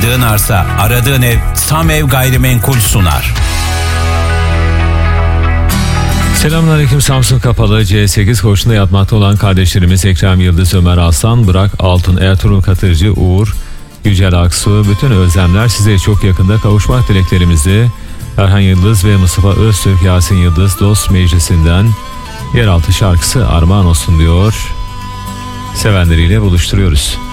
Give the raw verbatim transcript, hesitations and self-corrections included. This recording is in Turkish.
Aradığın arsa, aradığın ev Samev Gayrimenkul sunar. Selamünaleyküm. Samsun Kapalı C sekiz koğuşunda yatmakta olan kardeşlerimiz Ekrem Yıldız, Ömer Aslan, Burak Altun, Ertuğrul Katırcı, Uğur, Yücel Aksu, bütün özlemler size çok yakında kavuşmak dileklerimizle Erhan Yıldız ve Mustafa Öztürk, Yasin Yıldız Dost Meclisi'nden Yeraltı şarkısı armağan olsun diyor. Sevenleriyle buluşturuyoruz.